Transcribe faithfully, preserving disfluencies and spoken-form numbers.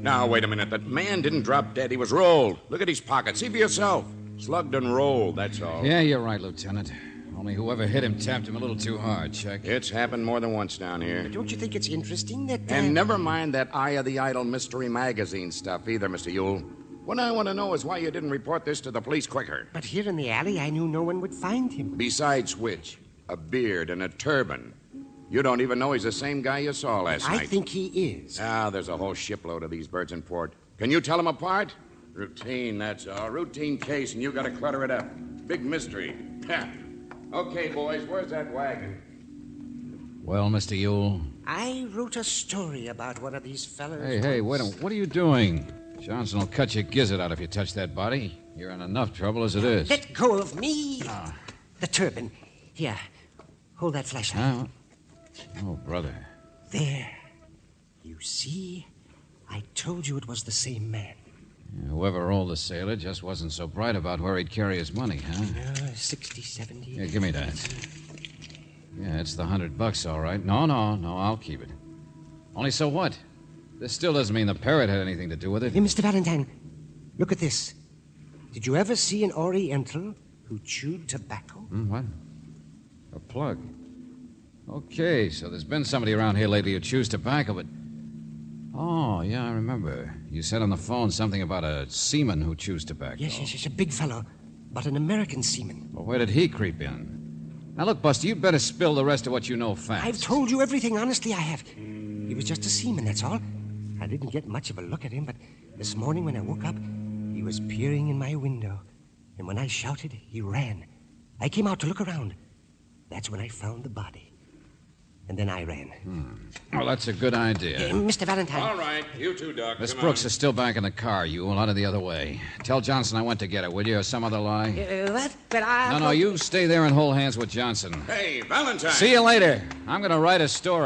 Now, wait a minute. That man didn't drop dead. He was rolled. Look at his pocket. See for yourself. Slugged and rolled, that's all. Yeah, you're right, Lieutenant. Only whoever hit him tapped him a little too hard, Chuck. It's happened more than once down here. But don't you think it's interesting that... Uh... And never mind that Eye of the Idol Mystery Magazine stuff either, Mister Yule. What I want to know is why you didn't report this to the police quicker. But here in the alley, I knew no one would find him. Besides which, a beard and a turban. You don't even know he's the same guy you saw last I night. I think he is. Ah, there's a whole shipload of these birds in port. Can you tell them apart? Routine, that's all. Routine case, and you got to clutter it up. Big mystery. Ha. Okay, boys, where's that wagon? Well, Mister Yule? I wrote a story about one of these fellas. Hey, hey, wait a minute. What are you doing? Johnson will cut your gizzard out if you touch that body. You're in enough trouble as it is. Let go of me. Ah. The turban. Here, hold that flashlight. Huh? Oh, brother. There. You see? I told you it was the same man. Yeah, whoever rolled the sailor just wasn't so bright about where he'd carry his money, huh? Uh, sixty, seventy. Here, give me that. Yeah, it's the hundred bucks, all right. No, no, no, I'll keep it. Only so what? This still doesn't mean the parrot had anything to do with it. Hey, Mister Valentine, look at this. Did you ever see an Oriental who chewed tobacco? Hmm, what? A plug. Okay, so there's been somebody around here lately who chews tobacco, but... Oh, yeah, I remember. You said on the phone something about a seaman who chews tobacco. Yes, yes, yes, a big fellow, but an American seaman. Well, where did he creep in? Now, look, Buster, you'd better spill the rest of what you know fast. I've told you everything, honestly, I have. He was just a seaman, that's all. I didn't get much of a look at him, but this morning when I woke up, he was peering in my window. And when I shouted, he ran. I came out to look around. That's when I found the body. And then I ran. Hmm. Well, that's a good idea. Uh, Mister Valentine. All right, you two, Doc. Miss Come Brooks on. is still back in the car. You will out of the other way. Tell Johnson I went to get her, will you, or some other lie? Uh, what? But I... No, no, you stay there and hold hands with Johnson. Hey, Valentine. See you later. I'm going to write a story.